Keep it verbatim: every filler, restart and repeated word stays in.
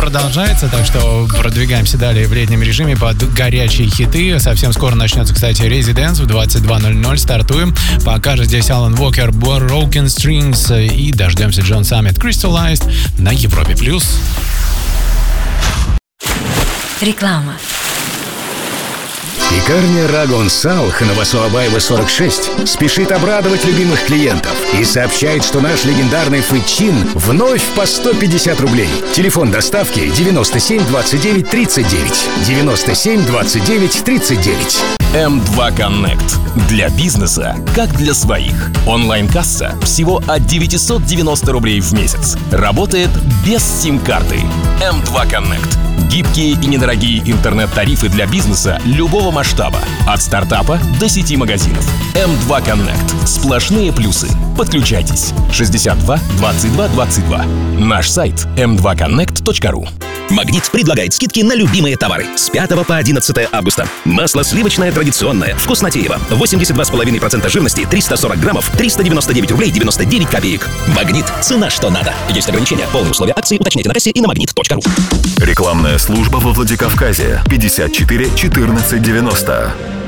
продолжается, так что продвигаемся далее в летнем режиме под горячие хиты. Совсем скоро начнется, кстати, Residence в двадцать два ноль ноль. Стартуем. Пока же здесь Алан Уокер, Broken Strings и дождемся Джон Саммит, Crystallized на Европе+. плюс. Реклама. Пекарня Рагон Салх на Васуабаева сорок шесть спешит обрадовать любимых клиентов и сообщает, что наш легендарный фычин вновь по сто пятьдесят рублей. Телефон доставки девяносто семь двадцать девять тридцать девять. девяносто семь двадцать девять тридцать девять. эм два Connect. Для бизнеса, как для своих. Онлайн-касса всего от девятьсот девяносто рублей в месяц. Работает без сим-карты. эм два Connect. Гибкие и недорогие интернет-тарифы для бизнеса любого масштаба. От стартапа до сети магазинов. эм два Connect. Сплошные плюсы. Подключайтесь. шестьдесят два двадцать два двадцать два. Наш сайт эм два коннект точка ру. Магнит предлагает скидки на любимые товары с пятого по одиннадцатое августа. Масло сливочное традиционное, вкуснотеево, восемьдесят два и пять десятых процента жирности, триста сорок граммов, триста девяносто девять рублей девяносто девять копеек. Магнит. Цена что надо. Есть ограничения. Полные условия акции уточняйте на кассе и на магнит точка ру. Рекламная служба во Владикавказе. пятьдесят четыре четырнадцать девяносто.